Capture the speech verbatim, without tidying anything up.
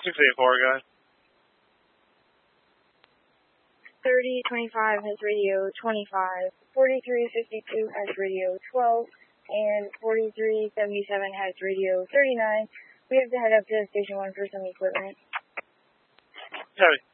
six eight four, guys. thirty twenty-five has radio twenty-five, forty-three fifty-two has radio twelve, and forty-three seventy-seven has radio thirty-nine. We have to head up to Station one for some equipment. Heavy.